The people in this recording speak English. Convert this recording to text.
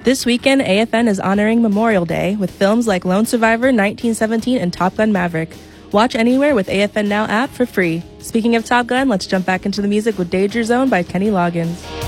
This weekend, AFN is honoring Memorial Day with films like Lone Survivor, 1917, and Top Gun Maverick. Watch anywhere with AFN Now app for free. Speaking of Top Gun, let's jump back into the music with Danger Zone by Kenny Loggins.